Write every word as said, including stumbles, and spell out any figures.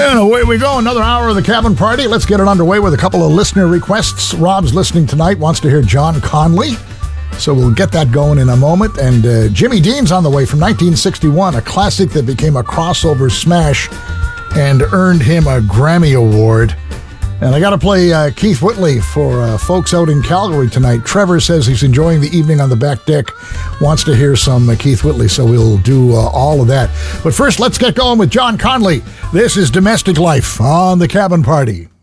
And away we go. Another hour of the Cabin Party. Let's get it underway with a couple of listener requests. Rob's listening tonight, wants to hear John Conley. So we'll get that going in a moment. And uh, Jimmy Dean's on the way from nineteen sixty-one, a classic that became a crossover smash and earned him a Grammy Award. And I got to play uh, Keith Whitley for uh, folks out in Calgary tonight. Trevor says he's enjoying the evening on the back deck, wants to hear some uh, Keith Whitley, so we'll do uh, all of that. But first, let's get going with John Conley. This is Domestic Life on the Cabin Party.